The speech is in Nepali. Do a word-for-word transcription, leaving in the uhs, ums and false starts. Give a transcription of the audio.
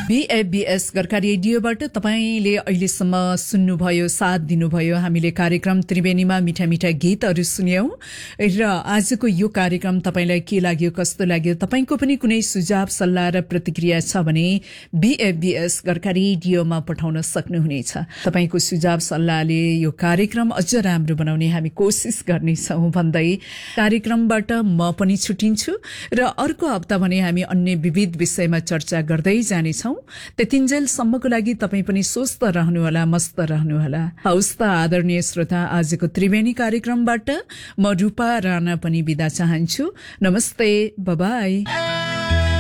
बीएफबीएस गोर्खा रेडियोबाट तपाईले अहिलेसम्म सुन्नुभयो, साथ दिनुभयो। हामीले कार्यक्रम त्रिवेणीमा मिठा मिठा गीतहरू सुन्यौं र आजको यो कार्यक्रम तपाईलाई के लाग्यो, कस्तो लाग्यो? तपाईको पनि कुनै सुझाव, सल्लाह र प्रतिक्रिया छ भने बीएफबीएस गोर्खा रेडियोमा पठाउन सक्नुहुनेछ। तपाईको सुझाव सल्लाहले यो कार्यक्रम अझ राम्रो बनाउने हामी कोसिस गर्नेछौं भन्दै कार्यक्रमबाट म पनि छुटिन्छु र अर्को हप्ता भने हामी अन्य विविध विषयमा चर्चा गर्दै जानेछौं। त्यतिन्जेलसम्मको लागि तपाई पनि स्वस्थ रहनुहोला, मस्त रहनुहोला। हवस् त आदरणीय श्रोता, आजको त्रिवेणी कार्यक्रमबाट म रूपा राणा पनि बिदा चाहन्छु। नमस्ते, बाय बाय।